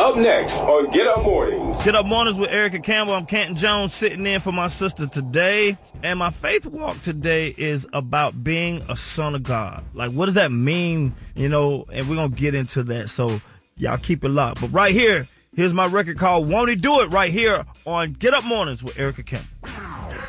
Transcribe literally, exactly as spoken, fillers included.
Up next on Get Up Mornings. Get Up Mornings with Erica Campbell. I'm Canton Jones sitting in for my sister today. And my faith walk today is about being a son of God. Like, what does that mean? You know, and we're going to get into that. So y'all keep it locked. But right here, here's my record called Won't He Do It right here on Get Up Mornings with Erica Campbell.